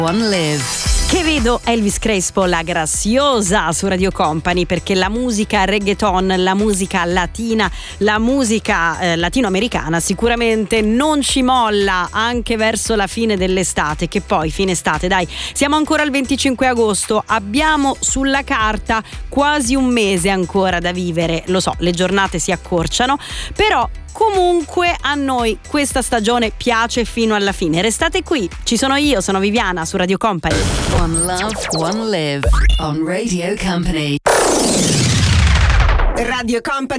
One Live. Che vedo Elvis Crespo, la graziosa su Radio Company, perché la musica reggaeton, la musica latina, la musica latinoamericana sicuramente non ci molla anche verso la fine dell'estate, che poi fine estate, dai, siamo ancora al 25 agosto, abbiamo sulla carta quasi un mese ancora da vivere, lo so, le giornate si accorciano, però comunque a noi questa stagione piace fino alla fine. Restate qui, ci sono io, sono Viviana su Radio Company. One Love, One Live on Radio Company. Radio Company.